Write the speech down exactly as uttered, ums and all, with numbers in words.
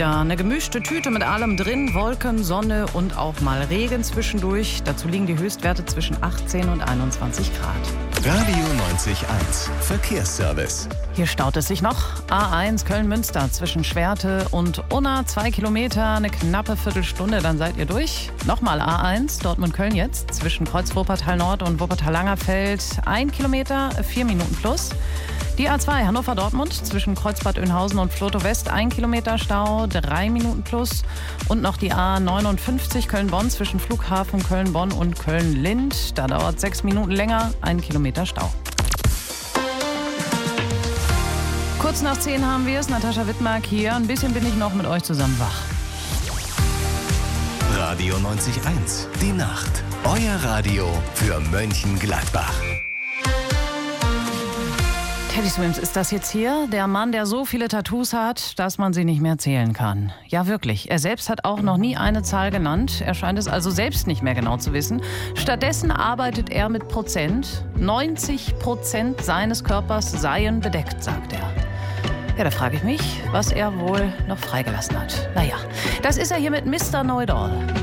wieder. Eine gemischte Tüte mit allem drin. Wolken, Sonne und auch mal Regen zwischendurch. Dazu liegen die Höchstwerte zwischen achtzehn und einundzwanzig Grad. Radio neunzig Komma eins Verkehrsservice. Hier staut es sich noch. A eins Köln-Münster zwischen Schwerte und Unna. Zwei Kilometer, eine knappe Viertelstunde, dann seid ihr durch. Nochmal A eins Dortmund-Köln jetzt zwischen Kreuz-Wuppertal-Nord und Wuppertal-Langerfeld. Ein Kilometer, vier Minuten plus. Die A zwei Hannover-Dortmund zwischen Kreuzbad Oeynhausen und Flotow West. Ein Kilometer Stau, drei Minuten plus. Und noch die A neunundfünfzig Köln-Bonn zwischen Flughafen Köln-Bonn und Köln-Lind. Da dauert sechs Minuten länger, ein Kilometer Stau. Kurz nach zehn haben wir es. Natascha Wittmark hier. Ein bisschen bin ich noch mit euch zusammen wach. Radio neunzig Komma eins, die Nacht. Euer Radio für Mönchengladbach. Teddy Swims ist das jetzt hier, der Mann, der so viele Tattoos hat, dass man sie nicht mehr zählen kann. Ja, wirklich. Er selbst hat auch noch nie eine Zahl genannt. Er scheint es also selbst nicht mehr genau zu wissen. Stattdessen arbeitet er mit Prozent. neunzig Prozent seines Körpers seien bedeckt, sagt er. Ja, da frage ich mich, was er wohl noch freigelassen hat. Naja, das ist er hier mit Mister Know-it-all.